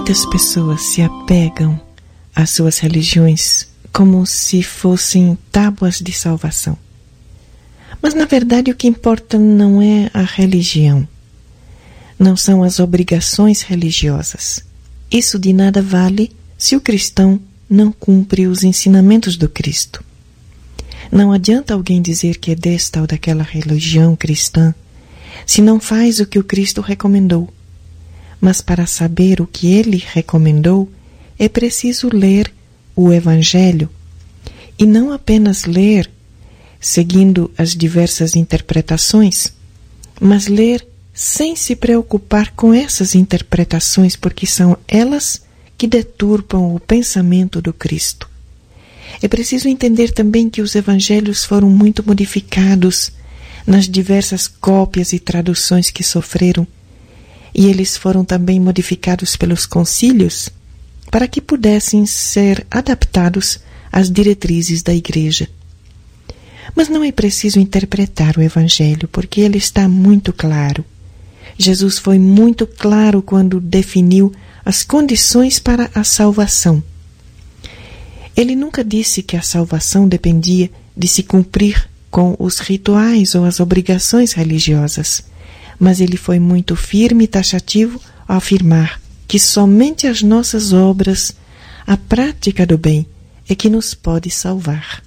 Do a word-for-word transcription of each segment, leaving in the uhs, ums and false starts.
Muitas pessoas se apegam às suas religiões como se fossem tábuas de salvação. Mas, na verdade, o que importa não é a religião. Não são as obrigações religiosas. Isso de nada vale se o cristão não cumpre os ensinamentos do Cristo. Não adianta alguém dizer que é desta ou daquela religião cristã se não faz o que o Cristo recomendou. Mas para saber o que ele recomendou, é preciso ler o Evangelho, e não apenas ler seguindo as diversas interpretações, mas ler sem se preocupar com essas interpretações, porque são elas que deturpam o pensamento do Cristo. É preciso entender também que os evangelhos foram muito modificados nas diversas cópias e traduções que sofreram, e eles foram também modificados pelos concílios para que pudessem ser adaptados às diretrizes da Igreja. Mas não é preciso interpretar o Evangelho, porque ele está muito claro. Jesus foi muito claro quando definiu as condições para a salvação. Ele nunca disse que a salvação dependia de se cumprir com os rituais ou as obrigações religiosas, mas ele foi muito firme e taxativo ao afirmar que somente as nossas obras, a prática do bem, é que nos pode salvar.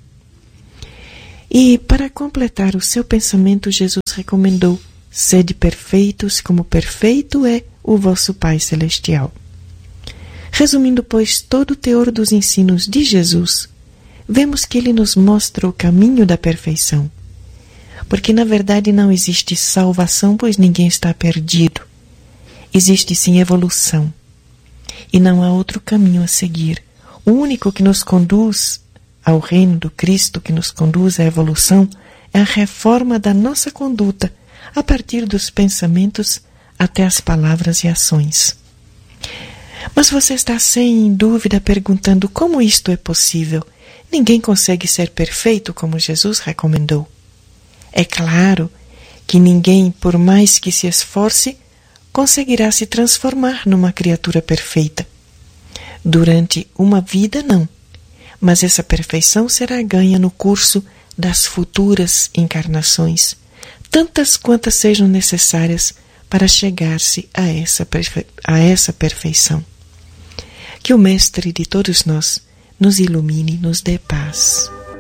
E, para completar o seu pensamento, Jesus recomendou: sede perfeitos, como perfeito é o vosso Pai Celestial. Resumindo, pois, todo o teor dos ensinos de Jesus, vemos que ele nos mostra o caminho da perfeição. Porque, na verdade, não existe salvação, pois ninguém está perdido. Existe, sim, evolução. E não há outro caminho a seguir. O único que nos conduz ao reino do Cristo, que nos conduz à evolução, é a reforma da nossa conduta, a partir dos pensamentos até as palavras e ações. Mas você está sem dúvida perguntando como isto é possível. Ninguém consegue ser perfeito como Jesus recomendou. É claro que ninguém, por mais que se esforce, conseguirá se transformar numa criatura perfeita. Durante uma vida, não. Mas essa perfeição será ganha no curso das futuras encarnações, tantas quantas sejam necessárias para chegar-se a essa, perfe- a essa perfeição. Que o Mestre de todos nós nos ilumine e nos dê paz.